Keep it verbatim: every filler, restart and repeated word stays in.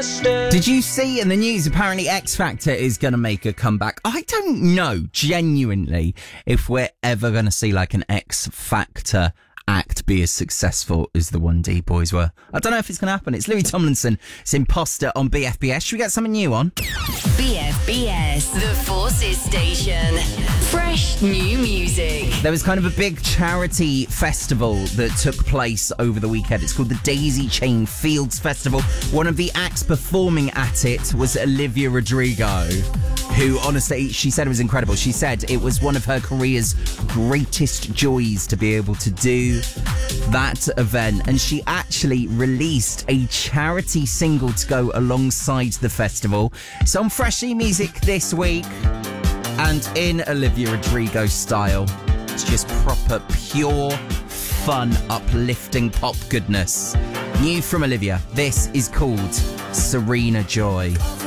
Did you see in the news, apparently X Factor is going to make a comeback? I don't know, genuinely, if we're ever going to see like an X Factor act be as successful as the one D boys were. I don't know if it's going to happen. It's Louis Tomlinson. It's Imposter on B F B S. Should we get something new on? B F B S, the Forces Station. Fresh new music. There was kind of a big charity festival that took place over the weekend. It's called the Daisy Chain Fields Festival. One of the acts performing at it was Olivia Rodrigo, who honestly, she said it was incredible. She said it was one of her career's greatest joys to be able to do that event. And she actually released a charity single to go alongside the festival. It's on Freshly Music this week. And in Olivia Rodrigo style, it's just proper, pure, fun, uplifting pop goodness. New from Olivia, this is called Serena Joy.